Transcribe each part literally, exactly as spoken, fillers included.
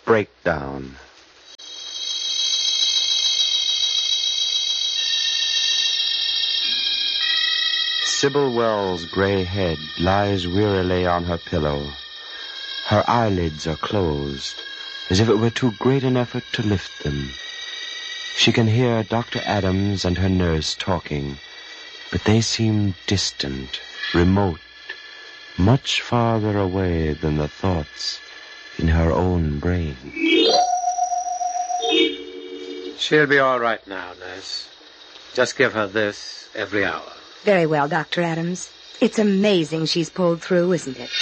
breakdown. Sybil Wells' gray head lies wearily on her pillow. Her eyelids are closed, as if it were too great an effort to lift them. She can hear Doctor Adams and her nurse talking, but they seem distant, remote, much farther away than the thoughts in her own brain. She'll be all right now, nurse. Just give her this every hour. Very well, Doctor Adams. It's amazing she's pulled through, isn't it?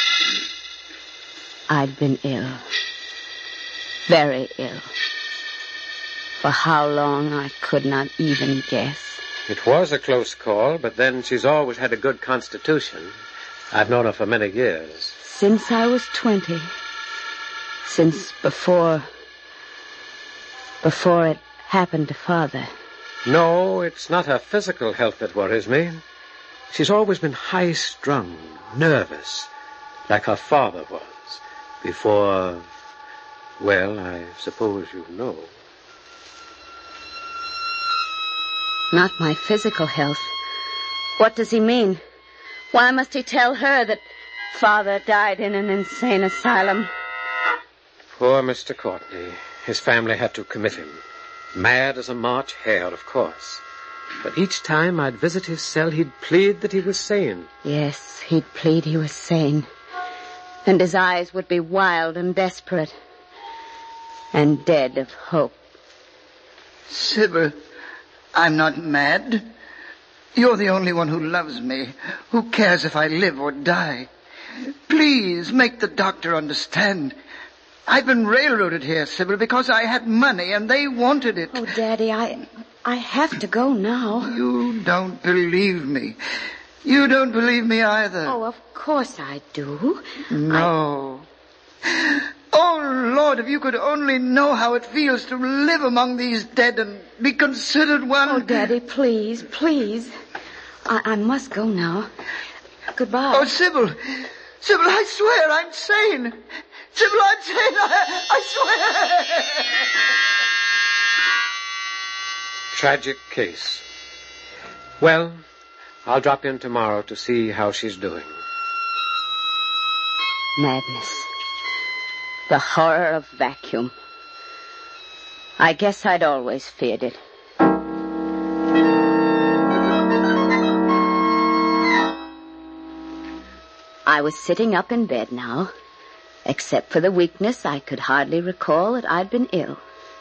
I've been ill. Very ill. For how long, I could not even guess. It was a close call, but then she's always had a good constitution. I've known her for many years. Since I was twenty. Since before... Before it happened to Father. No, it's not her physical health that worries me. She's always been high-strung, nervous, like her father was, before, well, I suppose you know. Not my physical health. What does he mean? Why must he tell her that Father died in an insane asylum? Poor Mister Courtney. His family had to commit him. Mad as a March hare, of course. But each time I'd visit his cell, he'd plead that he was sane. Yes, he'd plead he was sane. And his eyes would be wild and desperate. And dead of hope. Sybil, I'm not mad. You're the only one who loves me, who cares if I live or die. Please, make the doctor understand. I've been railroaded here, Sybil, because I had money and they wanted it. Oh, Daddy, I... I have to go now. You don't believe me. You don't believe me either. Oh, of course I do. No. I... Oh, Lord, if you could only know how it feels to live among these dead and be considered one... Oh, Daddy, please, please. I, I must go now. Goodbye. Oh, Sybil. Sybil, I swear I'm sane. Sybil, I'm sane. I, I swear. Tragic case. Well, I'll drop in tomorrow to see how she's doing. Madness. The horror of vacuum. I guess I'd always feared it. I was sitting up in bed now. Except for the weakness, I could hardly recall that I'd been ill.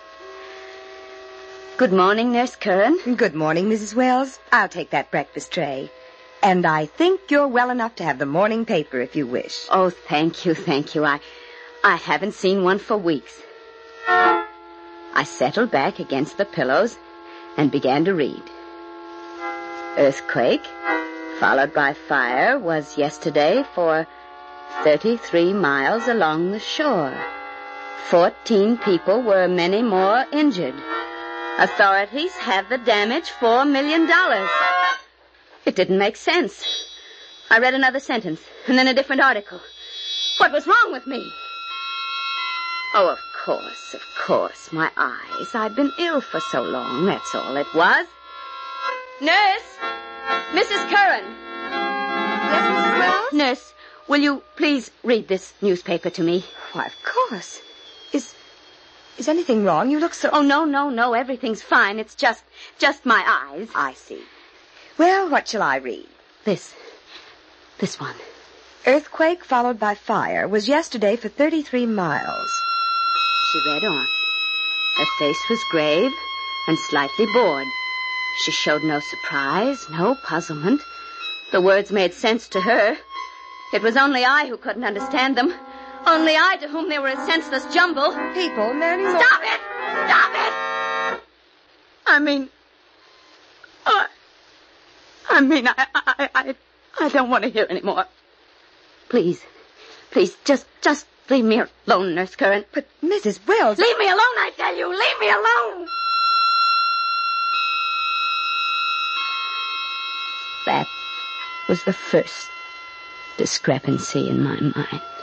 Good morning, Nurse Curran. Good morning, Missus Wells. I'll take that breakfast tray. And I think you're well enough to have the morning paper if you wish. Oh, thank you, thank you. I, I haven't seen one for weeks. I settled back against the pillows and began to read. Earthquake, followed by fire, was yesterday for thirty-three miles along the shore. Fourteen people were many more injured. Authorities have the damage four million dollars. It didn't make sense. I read another sentence, and then a different article. What was wrong with me? Oh, of course, of course, my eyes. I'd been ill for so long, that's all it was. Nurse! Missus Curran! Yes, Missus Wells? Nurse, will you please read this newspaper to me? Why, of course. Is... Is anything wrong? You look so... Oh, no, no, no, everything's fine. It's just... just my eyes. I see. Well, what shall I read? This. This one. Earthquake followed by fire was yesterday for thirty-three miles. She read on. Her face was grave and slightly bored. She showed no surprise, no puzzlement. The words made sense to her. It was only I who couldn't understand them. Only I to whom they were a senseless jumble. People, many more... Stop it! Stop it! I mean... Uh, I mean, I, I, I, I don't want to hear any more. Please, please, just, just leave me alone, Nurse Curran. But, Missus Wells... Leave me alone, I tell you! Leave me alone! That was the first discrepancy in my mind.